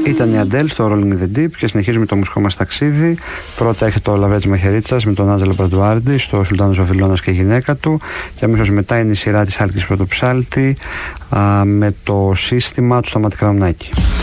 Ήταν η Αντέλ στο Rolling in the Deep και συνεχίζουμε το μουσικό μας ταξίδι. Πρώτα έχετε το Λαβέτς Μαχαιρίτσας με τον Άντζελο Μπραντουάρντι στο Σουλτάνος ο Φιλώνας και η γυναίκα του. Και αμέσως μετά είναι η σειρά της Άλκης Πρωτοψάλτη με το σύστημα του Σταματή Καραμανάκη.